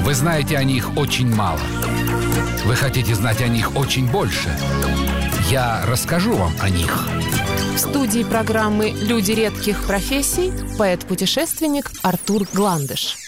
Вы знаете о них очень мало. Вы хотите знать о них очень больше. Я расскажу вам о них. В студии программы «Люди редких профессий» поэт-путешественник Артур Гландыш.